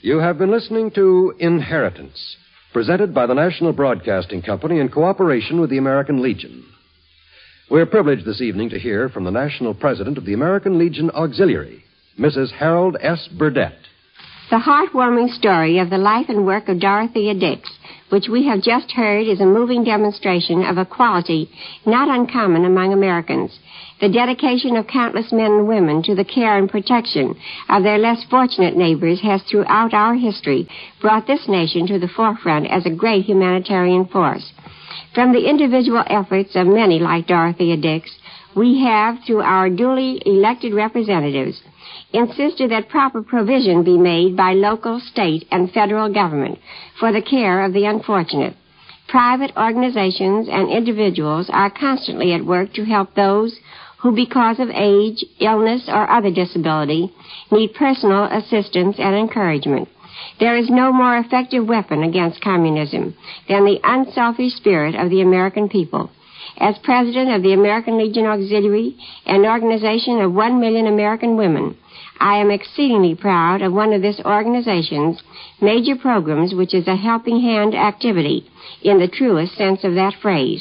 You have been listening to Inheritance, presented by the National Broadcasting Company in cooperation with the American Legion. We're privileged this evening to hear from the National President of the American Legion Auxiliary, Mrs. Harold S. Burdett. The heartwarming story of the life and work of Dorothea Dix, which we have just heard, is a moving demonstration of a quality not uncommon among Americans. The dedication of countless men and women to the care and protection of their less fortunate neighbors has throughout our history brought this nation to the forefront as a great humanitarian force. From the individual efforts of many like Dorothea Dix, we have, through our duly elected representatives, insisted that proper provision be made by local, state, and federal government for the care of the unfortunate. Private organizations and individuals are constantly at work to help those who, because of age, illness, or other disability, need personal assistance and encouragement. There is no more effective weapon against communism than the unselfish spirit of the American people. As president of the American Legion Auxiliary, an organization of 1 million American women, I am exceedingly proud of one of this organization's major programs, which is a helping hand activity in the truest sense of that phrase.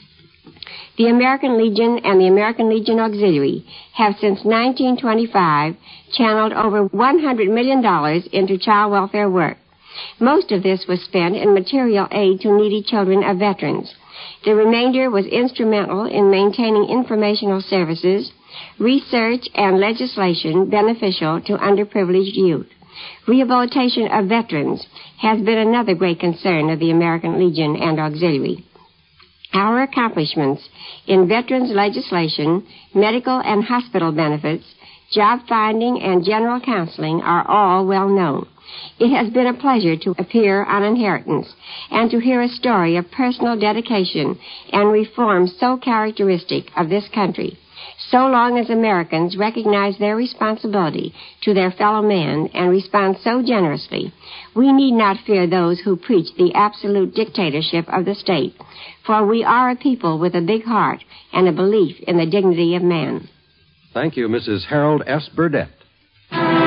The American Legion and the American Legion Auxiliary have since 1925 channeled over $100 million into child welfare work. Most of this was spent in material aid to needy children of veterans. The remainder was instrumental in maintaining informational services, research, and legislation beneficial to underprivileged youth. Rehabilitation of veterans has been another great concern of the American Legion and Auxiliary. Our accomplishments in veterans legislation, medical and hospital benefits, job finding, and general counseling are all well known. It has been a pleasure to appear on Inheritance and to hear a story of personal dedication and reform so characteristic of this country. So long as Americans recognize their responsibility to their fellow man and respond so generously, we need not fear those who preach the absolute dictatorship of the state, for we are a people with a big heart and a belief in the dignity of man. Thank you, Mrs. Harold S. Burdett.